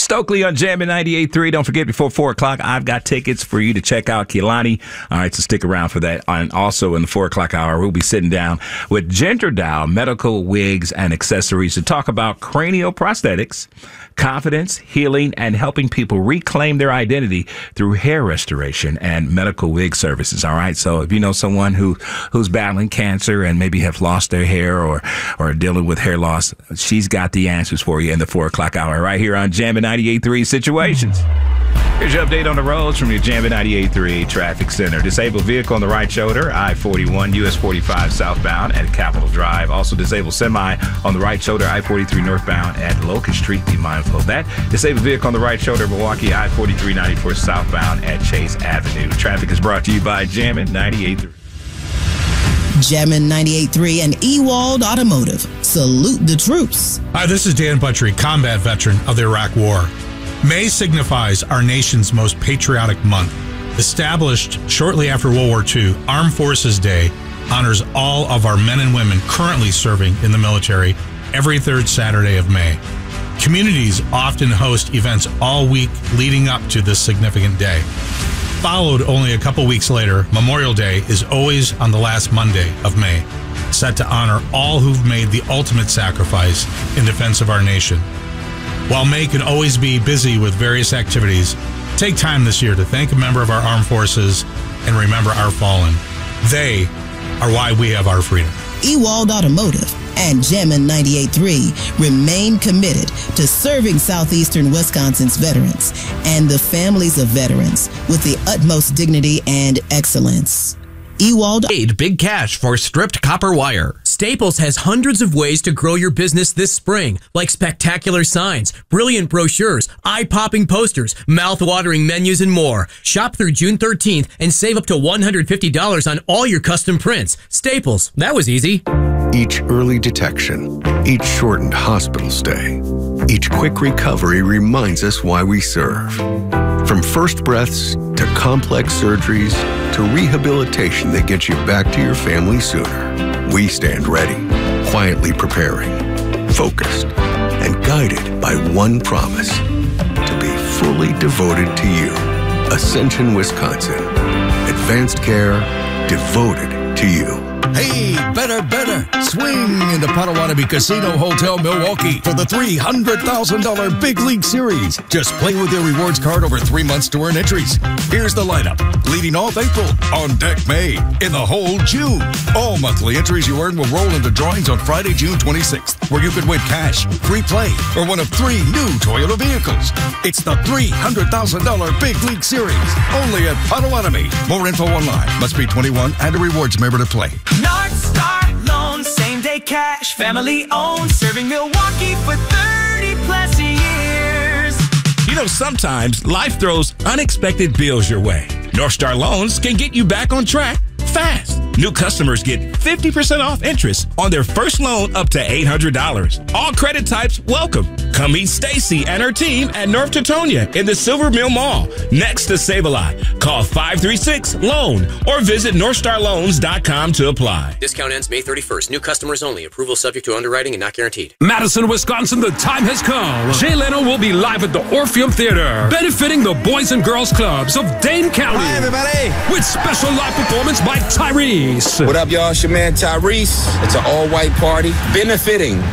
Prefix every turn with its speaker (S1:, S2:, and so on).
S1: Stokely on Jammin' 98.3. Don't forget, before 4 o'clock, I've got tickets for you to check out Kehlani. All right, so stick around for that. And also in the 4 o'clock hour, we'll be sitting down with Ginger Dow Medical Wigs and Accessories to talk about cranial prosthetics, confidence, healing, and helping people reclaim their identity through hair restoration and medical wig services. All right, so if you know someone who's battling cancer and maybe have lost their hair or dealing with hair loss, she's got the answers for you in the 4 o'clock hour right here on Jammin' 98.3 Situations. Here's your update on the roads from your Jammin' 98.3 Traffic Center. Disabled vehicle on the right shoulder, I-41, US 45 southbound at Capitol Drive. Also disabled semi on the right shoulder, I-43 northbound at Locust Street. Be mindful of that. Disabled vehicle on the right shoulder, Milwaukee, I-43 94 southbound at Chase Avenue. Traffic is brought to you by Jammin' 98.3.
S2: Jammin' 98.3 and Ewald Automotive. Salute the troops.
S3: Hi, this is Dan Buttrey, combat veteran of the Iraq War. May signifies our nation's most patriotic month. Established shortly after World War II, Armed Forces Day honors all of our men and women currently serving in the military every third Saturday of May. Communities often host events all week leading up to this significant day. Followed only a couple weeks later, Memorial Day is always on the last Monday of May, set to honor all who've made the ultimate sacrifice in defense of our nation. While May can always be busy with various activities, take time this year to thank a member of our armed forces and remember our fallen. They are why we have our freedom.
S2: Ewald Automotive and Jammin' 98.3 remain committed to serving southeastern Wisconsin's veterans and the families of veterans with the utmost dignity and excellence. Ewald.
S4: Paid big cash for stripped copper wire. Staples has hundreds of ways to grow your business this spring, like spectacular signs, brilliant brochures, eye-popping posters, mouth-watering menus, and more. Shop through June 13th and save up to $150 on all your custom prints. Staples, that was easy.
S5: Each early detection, each shortened hospital stay, each quick recovery reminds us why we serve. From first breaths to complex surgeries to rehabilitation that gets you back to your family sooner, we stand ready, quietly preparing, focused, and guided by one promise: to be fully devoted to you. Ascension, Wisconsin. Advanced care devoted to you.
S6: Hey, better. Swing into Potawatomi Casino Hotel Milwaukee for the $300,000 Big League Series. Just play with your rewards card over 3 months to earn entries. Here's the lineup. Leading off April, on deck May, in the hole June. All monthly entries you earn will roll into drawings on Friday, June 26th, where you could win cash, free play, or one of 3 new Toyota vehicles. It's the $300,000 Big League Series, only at Potawatomi. More info online. Must be 21 and a rewards member to play.
S7: North Star Loan, same day cash, family owned, serving Milwaukee for 30 plus years.
S1: You know, sometimes life throws unexpected bills your way. North Star Loans can get you back on track fast. New customers get 50% off interest on their first loan up to $800. All credit types welcome. Come meet Stacy and her team at North Teutonia in the Silver Mill Mall, next to Save-A-Lot. Call 536-LOAN or visit NorthstarLoans.com to apply.
S4: Discount ends May 31st. New customers only. Approval subject to underwriting and not guaranteed.
S8: Madison, Wisconsin, the time has come. Jay Leno will be live at the Orpheum Theater, benefiting the Boys and Girls Clubs of Dane County.
S9: Hi, everybody.
S8: With special live performance by Tyrese.
S9: What up, y'all? It's your man Tyrese. It's an all-white party benefiting